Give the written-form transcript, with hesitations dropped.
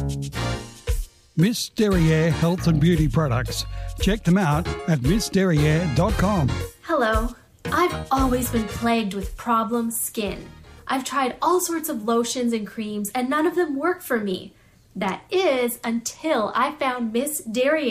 Miss Derriere Health and Beauty Products. Check them out at missderriere.com. Hello. I've always been plagued with problem skin. I've tried all sorts of lotions and creams and none of them work for me. That is until I found Miss Derriere.